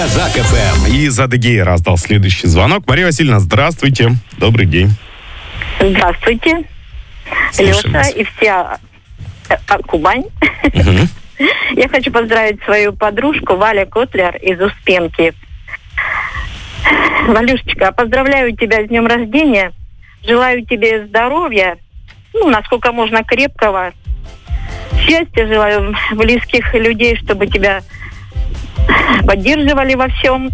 Казак ФМ. Из Адыгеи раздал следующий звонок. Мария Васильевна, здравствуйте. Добрый день. Здравствуйте. Слушаем Леша вас. и вся Кубань. Я хочу поздравить свою подружку Валя Котлер из Успенки. Валюшечка, поздравляю тебя с днем рождения. Желаю тебе здоровья, насколько можно крепкого. Счастья желаю, близких людей, чтобы тебя поддерживали во всем.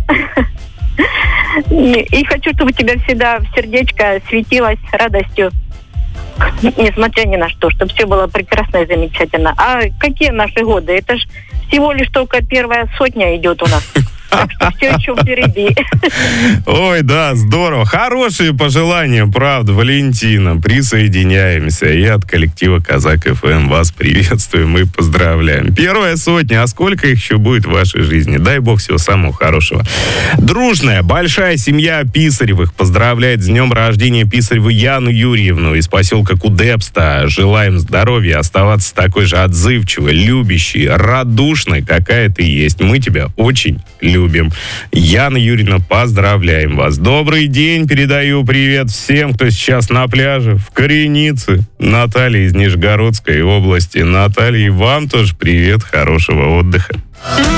И хочу, чтобы у тебя всегда сердечко светилось радостью, несмотря ни на что, чтобы все было прекрасно и замечательно. А какие наши годы? Это ж всего лишь только первая сотня идет у нас. Так что все еще впереди. Ой, да, здорово. Хорошие пожелания, правда, Валентина. Присоединяемся. И от коллектива Казак ФМ вас приветствуем и поздравляем. Первая сотня, а сколько их еще будет в вашей жизни? Дай бог всего самого хорошего. Дружная, большая семья Писаревых поздравляет с днем рождения Писареву Яну Юрьевну из поселка Кудепста. Желаем здоровья, оставаться такой же отзывчивой, любящей, радушной, какая ты есть. Мы тебя очень любим. Яна Юрьевна, поздравляем вас. Добрый день, передаю привет всем, кто сейчас на пляже в Коренице. Наталья из Нижегородской области. Наталья, и вам тоже привет, хорошего отдыха.